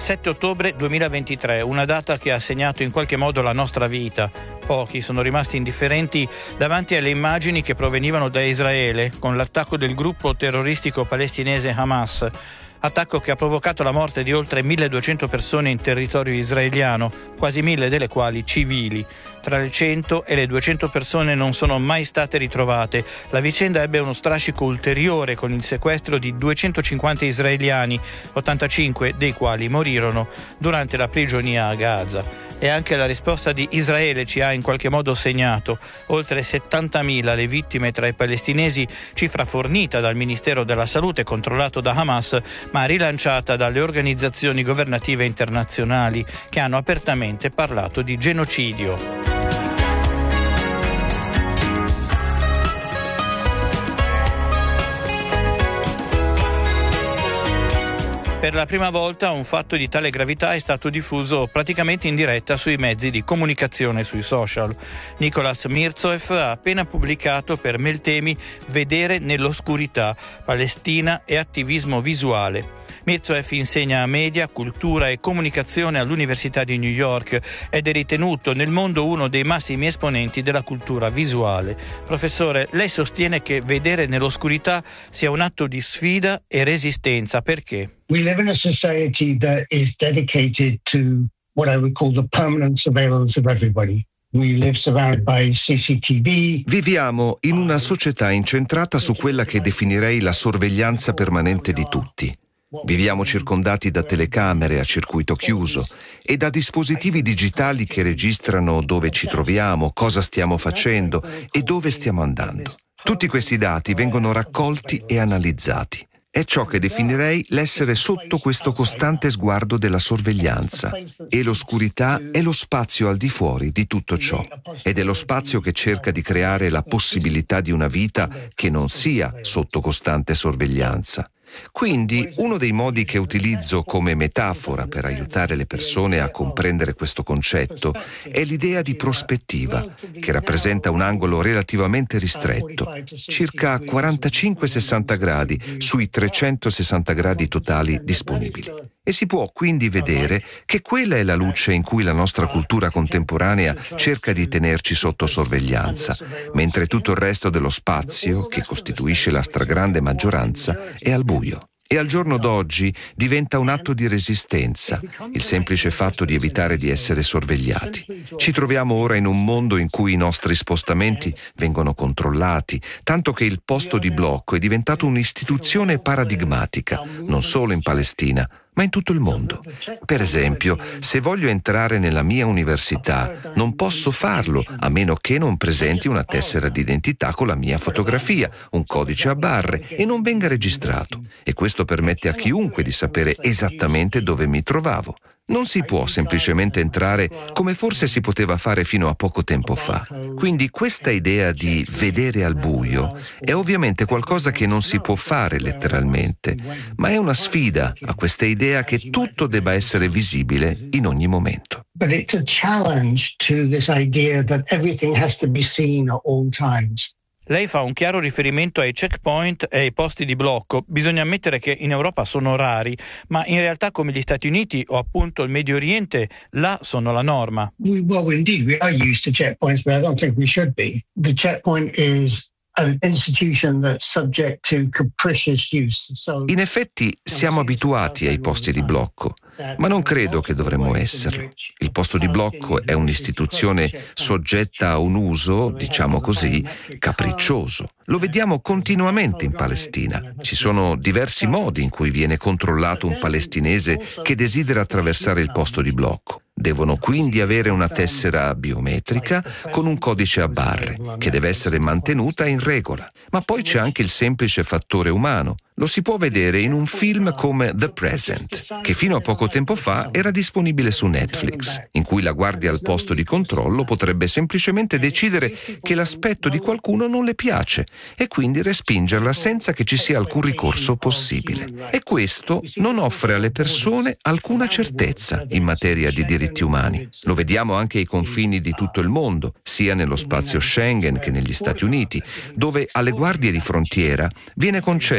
7 ottobre 2023, una data che ha segnato in qualche modo la nostra vita. Pochi sono rimasti indifferenti davanti alle immagini che provenivano da Israele con l'attacco del gruppo terroristico palestinese Hamas. Attacco che ha provocato la morte di oltre 1.200 persone in territorio israeliano, quasi 1.000 delle quali civili. Tra le 100 e le 200 persone non sono mai state ritrovate. La vicenda ebbe uno strascico ulteriore con il sequestro di 250 israeliani, 85 dei quali morirono durante la prigionia a Gaza. E anche la risposta di Israele ci ha in qualche modo segnato. Oltre 70.000 le vittime tra i palestinesi, cifra fornita dal Ministero della Salute controllato da Hamas, ma rilanciata dalle organizzazioni governative internazionali che hanno apertamente parlato di genocidio. Per la prima volta un fatto di tale gravità è stato diffuso praticamente in diretta sui mezzi di comunicazione sui social. Nicolas Mirzoev ha appena pubblicato per Meltemi Vedere nell'oscurità, Palestina e attivismo visuale. Mirzoev insegna media, cultura e comunicazione all'Università di New York ed è ritenuto nel mondo uno dei massimi esponenti della cultura visuale. Professore, lei sostiene che vedere nell'oscurità sia un atto di sfida e resistenza. Perché? We live in a society that is dedicated to what I would call the permanent surveillance of everybody. We live surrounded by CCTV. Viviamo in una società incentrata su quella che definirei la sorveglianza permanente di tutti. Viviamo circondati da telecamere a circuito chiuso e da dispositivi digitali che registrano dove ci troviamo, cosa stiamo facendo e dove stiamo andando. Tutti questi dati vengono raccolti e analizzati. È ciò che definirei l'essere sotto questo costante sguardo della sorveglianza. E l'oscurità è lo spazio al di fuori di tutto ciò. Ed è lo spazio che cerca di creare la possibilità di una vita che non sia sotto costante sorveglianza. Quindi uno dei modi che utilizzo come metafora per aiutare le persone a comprendere questo concetto è l'idea di prospettiva, che rappresenta un angolo relativamente ristretto, circa 45-60 gradi sui 360 gradi totali disponibili. E si può quindi vedere che quella è la luce in cui la nostra cultura contemporanea cerca di tenerci sotto sorveglianza, mentre tutto il resto dello spazio, che costituisce la stragrande maggioranza, è al buio. E al giorno d'oggi diventa un atto di resistenza, il semplice fatto di evitare di essere sorvegliati. Ci troviamo ora in un mondo in cui i nostri spostamenti vengono controllati, tanto che il posto di blocco è diventato un'istituzione paradigmatica, non solo in Palestina, ma in tutto il mondo. Per esempio, se voglio entrare nella mia università, non posso farlo a meno che non presenti una tessera d'identità con la mia fotografia, un codice a barre e non venga registrato. E questo permette a chiunque di sapere esattamente dove mi trovavo. Non si può semplicemente entrare come forse si poteva fare fino a poco tempo fa. Quindi questa idea di vedere al buio è ovviamente qualcosa che non si può fare letteralmente, ma è una sfida a questa idea che tutto debba essere visibile in ogni momento. But it's a challenge to this idea that everything has to be seen at all times. Lei fa un chiaro riferimento ai checkpoint e ai posti di blocco. Bisogna ammettere che in Europa sono rari, ma in realtà come gli Stati Uniti o appunto il Medio Oriente, là sono la norma. Well, indeed, we are used to checkpoints, but I don't think we should be. The checkpoint is an institution that's subject to capricious use. In effetti siamo abituati ai posti di blocco, ma non credo che dovremmo esserlo. Il posto di blocco è un'istituzione soggetta a un uso, diciamo così, capriccioso. Lo vediamo continuamente in Palestina. Ci sono diversi modi in cui viene controllato un palestinese che desidera attraversare il posto di blocco. Devono quindi avere una tessera biometrica con un codice a barre, che deve essere mantenuta in regola. Ma poi c'è anche il semplice fattore umano. Lo si può vedere in un film come The Present, che fino a poco tempo fa era disponibile su Netflix, in cui la guardia al posto di controllo potrebbe semplicemente decidere che l'aspetto di qualcuno non le piace e quindi respingerla senza che ci sia alcun ricorso possibile. E questo non offre alle persone alcuna certezza in materia di diritti umani. Lo vediamo anche ai confini di tutto il mondo, sia nello spazio Schengen che negli Stati Uniti, dove alle guardie di frontiera viene concessa questa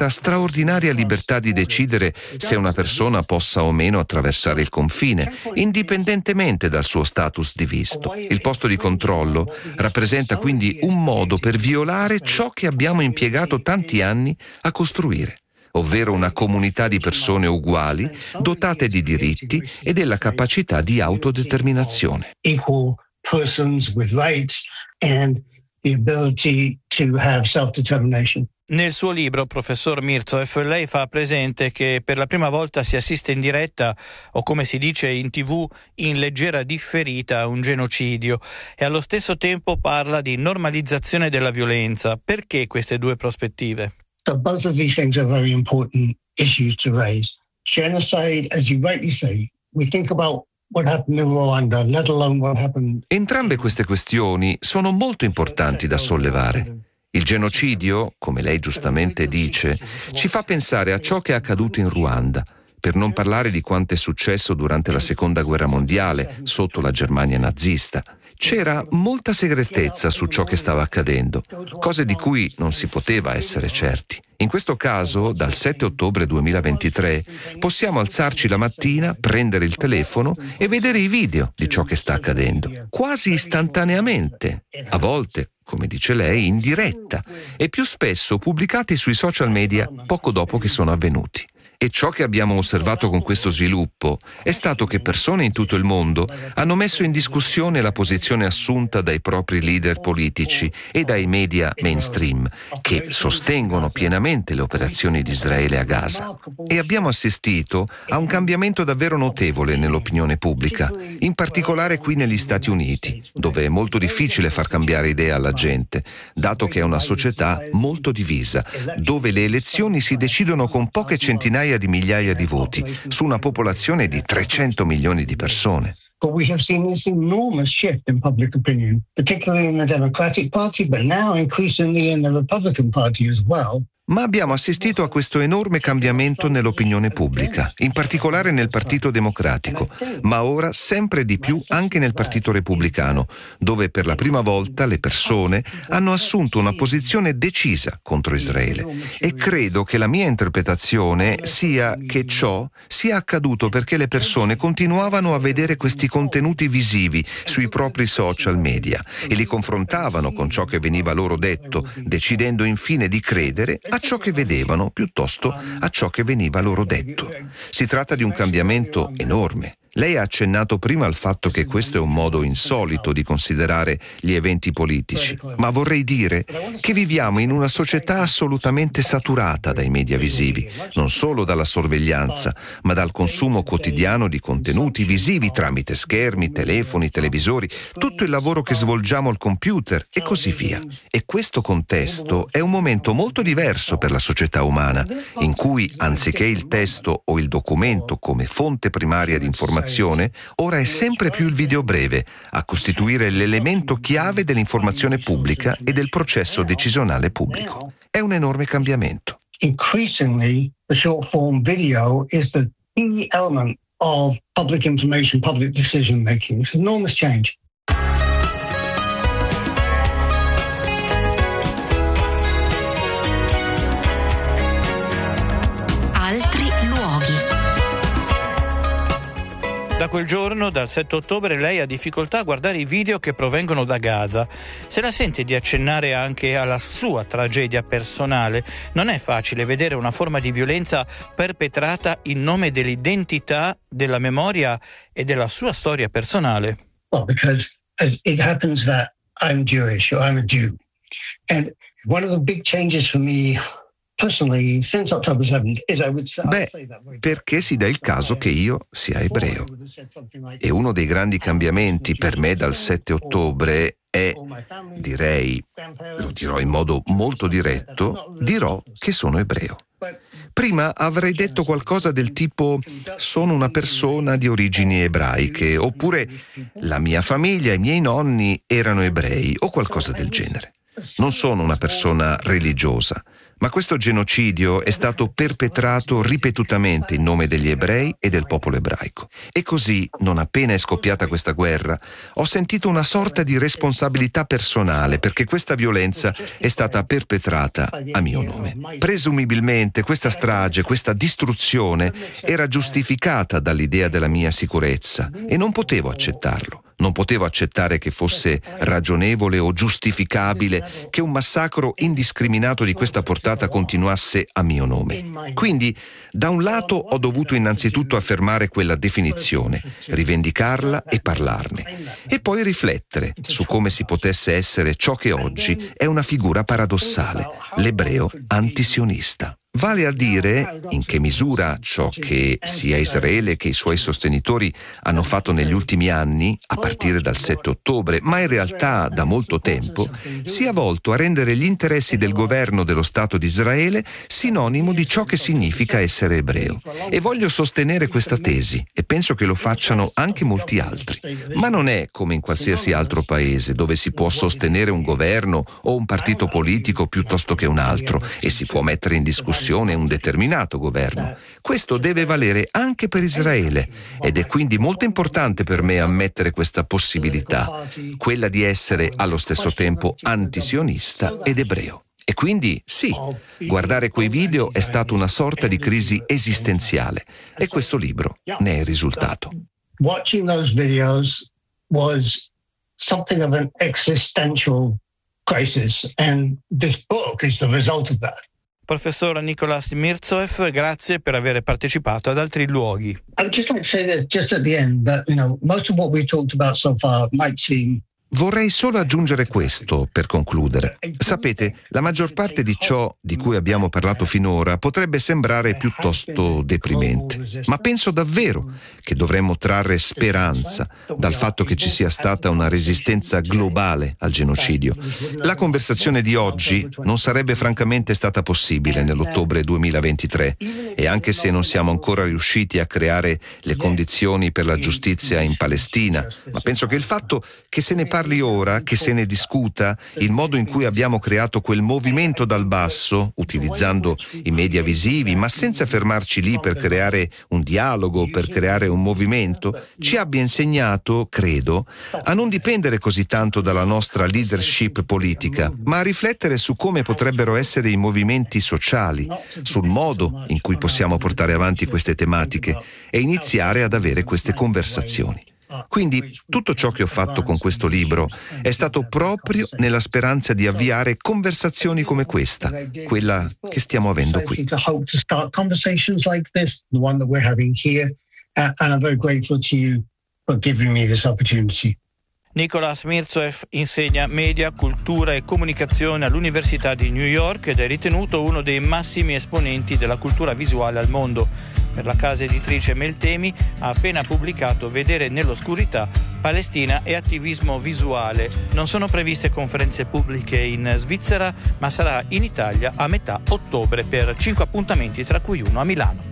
questa straordinaria libertà di decidere se una persona possa o meno attraversare il confine, indipendentemente dal suo status di visto. Il posto di controllo rappresenta quindi un modo per violare ciò che abbiamo impiegato tanti anni a costruire, ovvero una comunità di persone uguali, dotate di diritti e della capacità di autodeterminazione. Equal persons with rights and the ability to have self-determination. Nel suo libro, professor Mirzoeff, lei fa presente che per la prima volta si assiste in diretta, o come si dice in TV, in leggera differita a un genocidio, e allo stesso tempo parla di normalizzazione della violenza. Perché queste due prospettive? So both of these things are very important issues to raise. Genocide, as you rightly say, we think about what happened in Rwanda, let alone what happened. Entrambe queste questioni sono molto importanti da sollevare. Il genocidio, come lei giustamente dice, ci fa pensare a ciò che è accaduto in Ruanda, per non parlare di quanto è successo durante la Seconda Guerra Mondiale, sotto la Germania nazista. C'era molta segretezza su ciò che stava accadendo, cose di cui non si poteva essere certi. In questo caso, dal 7 ottobre 2023, possiamo alzarci la mattina, prendere il telefono e vedere i video di ciò che sta accadendo, quasi istantaneamente, a volte, come dice lei, in diretta, e più spesso pubblicati sui social media poco dopo che sono avvenuti. E ciò che abbiamo osservato con questo sviluppo è stato che persone in tutto il mondo hanno messo in discussione la posizione assunta dai propri leader politici e dai media mainstream, che sostengono pienamente le operazioni di Israele a Gaza. E abbiamo assistito a un cambiamento davvero notevole nell'opinione pubblica, in particolare qui negli Stati Uniti, dove è molto difficile far cambiare idea alla gente, dato che è una società molto divisa, dove le elezioni si decidono con poche centinaia di migliaia di voti su una popolazione di 300 milioni di persone. But we have seen this enormous shift in public opinion, particularly in the Democratic Party, but now increasingly in the Republican Party as well. Ma abbiamo assistito a questo enorme cambiamento nell'opinione pubblica, in particolare nel Partito Democratico, ma ora sempre di più anche nel Partito Repubblicano, dove per la prima volta le persone hanno assunto una posizione decisa contro Israele. E credo che la mia interpretazione sia che ciò sia accaduto perché le persone continuavano a vedere questi contenuti visivi sui propri social media e li confrontavano con ciò che veniva loro detto, decidendo infine di credere a ciò che vedevano piuttosto a ciò che veniva loro detto. Si tratta di un cambiamento enorme. Lei ha accennato prima al fatto che questo è un modo insolito di considerare gli eventi politici, ma vorrei dire che viviamo in una società assolutamente saturata dai media visivi, non solo dalla sorveglianza, ma dal consumo quotidiano di contenuti visivi tramite schermi, telefoni, televisori, tutto il lavoro che svolgiamo al computer e così via. E questo contesto è un momento molto diverso per la società umana, in cui anziché il testo o il documento come fonte primaria di informazione, ora è sempre più il video breve a costituire l'elemento chiave dell'informazione pubblica e del processo decisionale pubblico. È un enorme cambiamento. Increasingly, the short form video is the key element of public information, public decision making. It's an enormous change. Da quel giorno, dal 7 ottobre, lei ha difficoltà a guardare i video che provengono da Gaza. Se la sente di accennare anche alla sua tragedia personale, non è facile vedere una forma di violenza perpetrata in nome dell'identità, della memoria e della sua storia personale. Well, because it happens that I'm Jewish or I'm a Jew. And one of the big changes for me personally since October 7th is I would say perché si dà il caso che io sia ebreo. E uno dei grandi cambiamenti per me dal 7 ottobre è, direi, lo dirò in modo molto diretto, dirò che sono ebreo. Prima avrei detto qualcosa del tipo sono una persona di origini ebraiche, oppure la mia famiglia e i miei nonni erano ebrei, o qualcosa del genere. Non sono una persona religiosa, Ma questo genocidio è stato perpetrato ripetutamente in nome degli ebrei e del popolo ebraico. E così, non appena è scoppiata questa guerra, ho sentito una sorta di responsabilità personale perché questa violenza è stata perpetrata a mio nome. Presumibilmente questa strage, questa distruzione era giustificata dall'idea della mia sicurezza e non potevo accettarlo. Non potevo accettare che fosse ragionevole o giustificabile che un massacro indiscriminato di questa portata continuasse a mio nome. Quindi, da un lato ho dovuto innanzitutto affermare quella definizione, rivendicarla e parlarne, e poi riflettere su come si potesse essere ciò che oggi è una figura paradossale, l'ebreo antisionista. Vale a dire in che misura ciò che sia Israele che i suoi sostenitori hanno fatto negli ultimi anni, a partire dal 7 ottobre, ma in realtà da molto tempo, sia volto a rendere gli interessi del governo dello Stato di Israele sinonimo di ciò che significa essere ebreo. E voglio sostenere questa tesi, e penso che lo facciano anche molti altri. Ma non è come in qualsiasi altro paese dove si può sostenere un governo o un partito politico piuttosto che un altro e si può mettere in discussione un determinato governo. Questo deve valere anche per Israele ed è quindi molto importante per me ammettere questa possibilità, quella di essere allo stesso tempo antisionista ed ebreo. E quindi sì, guardare quei video è stata una sorta di crisi esistenziale e questo libro ne è il risultato. Watching those videos was something of an existential crisis and this book is the result of that. Professor Nicholas Mirzoeff, grazie per aver partecipato ad Altri Luoghi. I would just like to say that just at the end, that most of what we've talked about so far might seem. Vorrei solo aggiungere questo per concludere. Sapete, la maggior parte di ciò di cui abbiamo parlato finora potrebbe sembrare piuttosto deprimente, ma penso davvero che dovremmo trarre speranza dal fatto che ci sia stata una resistenza globale al genocidio. La conversazione di oggi non sarebbe francamente stata possibile nell'ottobre 2023 e anche se non siamo ancora riusciti a creare le condizioni per la giustizia in Palestina, ma penso che il fatto che se ne parli ora, che se ne discuta, il modo in cui abbiamo creato quel movimento dal basso, utilizzando i media visivi, ma senza fermarci lì per creare un dialogo, per creare un movimento, ci abbia insegnato, credo, a non dipendere così tanto dalla nostra leadership politica, ma a riflettere su come potrebbero essere i movimenti sociali, sul modo in cui possiamo portare avanti queste tematiche e iniziare ad avere queste conversazioni. Quindi tutto ciò che ho fatto con questo libro è stato proprio nella speranza di avviare conversazioni come questa, quella che stiamo avendo qui. Nicholas Mirzoeff insegna media, cultura e comunicazione all'Università di New York ed è ritenuto uno dei massimi esponenti della cultura visuale al mondo. Per la casa editrice Meltemi ha appena pubblicato Vedere nell'oscurità, Palestina e attivismo visuale. Non sono previste conferenze pubbliche in Svizzera, ma sarà in Italia a metà ottobre per 5 appuntamenti, tra cui uno a Milano.